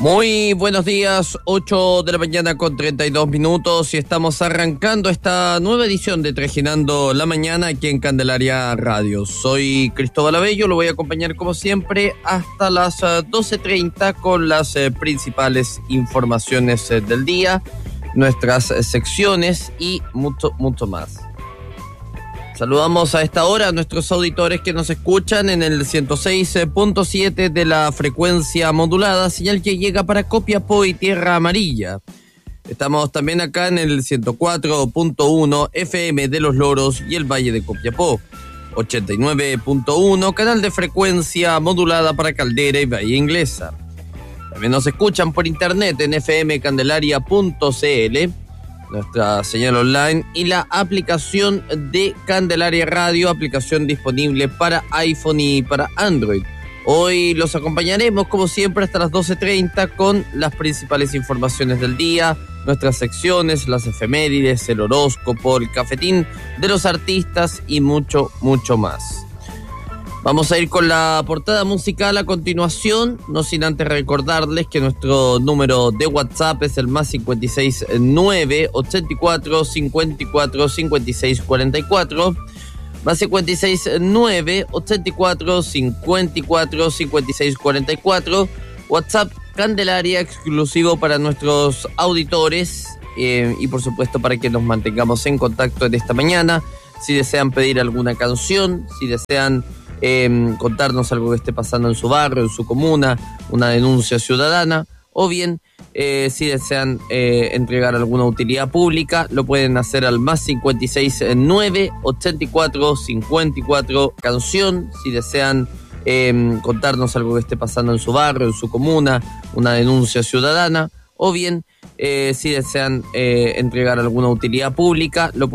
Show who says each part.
Speaker 1: Muy buenos días, 8 de la mañana con 32 minutos y estamos arrancando esta nueva edición de Trajinando la Mañana aquí en Candelaria Radio. Soy Cristóbal Abello, lo voy a acompañar como siempre hasta las 12:30 con las principales informaciones del día, nuestras secciones y mucho más. Saludamos a esta hora a nuestros auditores que nos escuchan en el 106.7 de la frecuencia modulada, señal que llega para Copiapó y Tierra Amarilla. Estamos también acá en el 104.1 FM de Los Loros y el Valle de Copiapó, 89.1 canal de frecuencia modulada para Caldera y Bahía Inglesa. También nos escuchan por internet en fmcandelaria.cl, nuestra señal online, y la aplicación de Candelaria Radio, aplicación disponible para iPhone y para Android. Hoy los acompañaremos como siempre hasta las 12:30 con las principales informaciones del día, nuestras secciones, las efemérides, el horóscopo, el cafetín de los artistas y mucho más. Vamos a ir con la portada musical a continuación, no sin antes recordarles que nuestro número de WhatsApp es el más 569 84 54 56 44, más 569 84 54 56 44, WhatsApp Candelaria exclusivo para nuestros auditores y por supuesto para que nos mantengamos en contacto en esta mañana. Si desean pedir alguna canción, si desean contarnos algo que esté pasando en su barrio, en su comuna, una denuncia ciudadana, o bien si desean entregar alguna utilidad pública, lo pueden hacer al más 569 84 54 canción. Si desean contarnos algo que esté pasando en su barrio, en su comuna, una denuncia ciudadana, o bien si desean entregar alguna utilidad pública, lo